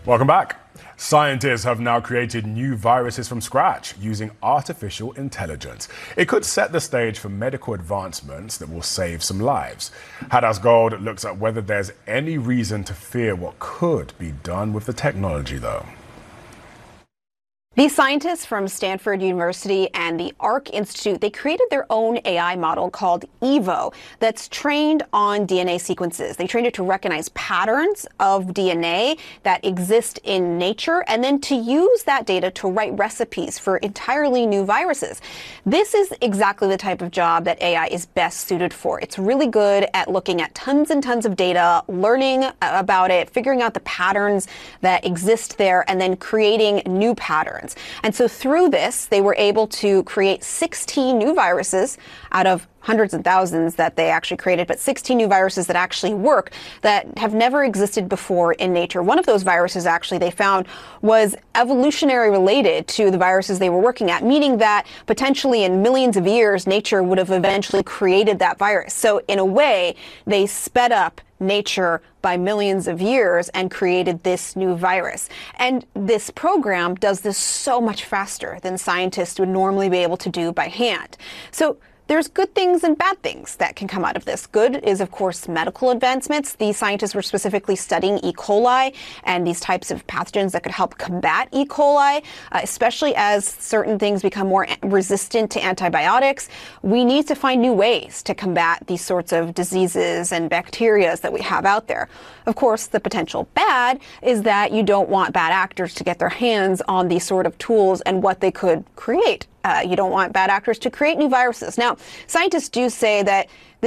Welcome back. Scientists have now created new viruses from scratch using artificial intelligence. It could set the stage for medical advancements that will save some lives. Hadas Gold looks at whether there's any reason to fear what could be done with the technology, though. These scientists from Stanford University and the Arc Institute, they created their own AI model called EVO that's trained on DNA sequences. They trained it to recognize patterns of DNA that exist in nature and then to use that data to write recipes for entirely new viruses. This is exactly the type of job that AI is best suited for. It's really good at looking at tons and tons of data, learning about it, figuring out the patterns that exist there, and then creating new patterns. And so through this, they were able to create 16 new viruses out of hundreds and thousands that they actually created, but 16 new viruses that actually work, that have never existed before in nature. One of those viruses, actually, they found was evolutionary related to the viruses they were working at, meaning that potentially in millions of years, nature would have eventually created that virus. So in a way, they sped up nature by millions of years and created this new virus. And this program does this so much faster than scientists would normally be able to do by hand. So there's good things and bad things that can come out of this. Good is, of course, medical advancements. These scientists were specifically studying E. coli and these types of pathogens that could help combat E. coli, especially as certain things become more resistant to antibiotics. We need to find new ways to combat these sorts of diseases and bacteria that we have out there. Of course, the potential bad is that you don't want bad actors to get their hands on these sort of tools and what they could create. You don't want bad actors to create new viruses. Now, scientists do say that